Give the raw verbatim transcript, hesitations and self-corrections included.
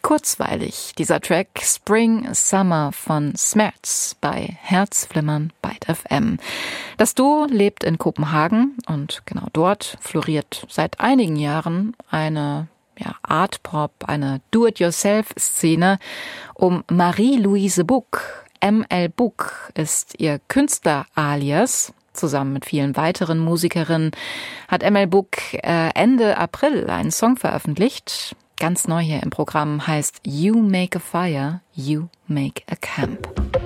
kurzweilig, dieser Track Spring Summer von Smerts bei Herzflimmern Byte F M. Das Duo lebt in Kopenhagen und genau dort floriert seit einigen Jahren eine ja, Art-Pop, eine Do-it-yourself-Szene um Marie-Louise Buck. M L Buck ist ihr Künstler-Alias. Zusammen mit vielen weiteren Musikerinnen hat M L Buck äh, Ende April einen Song veröffentlicht. Ganz neu hier im Programm heißt You Make a Fire, You Make a Camp.